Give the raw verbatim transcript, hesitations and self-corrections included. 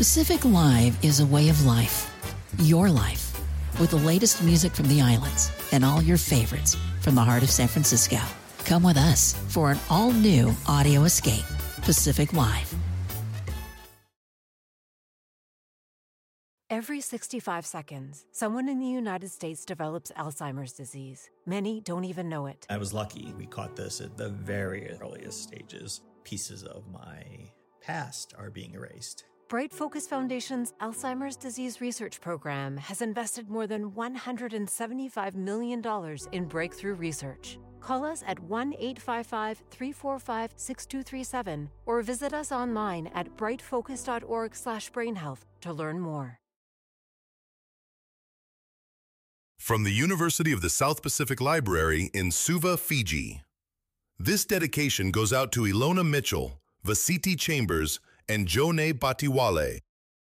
Pacific Live is a way of life. Your life. With the latest music from the islands and all your favorites from the heart of San Francisco. Come with us for an all-new audio escape. Pacific Live. Every sixty-five seconds, someone in the United States develops Alzheimer's disease. Many don't even know it. I was lucky. We caught this at the very earliest stages. Pieces of my past are being erased. Bright Focus Foundation's Alzheimer's Disease Research Program has invested more than one hundred seventy-five million dollars in breakthrough research. Call us at one eight five five, three four five, six two three seven or visit us online at brightfocus.org slash brainhealth to learn more. From the University of the South Pacific Library in Suva, Fiji. This dedication goes out to Ilona Mitchell, Vasiti Chambers, and Jone Batiwale,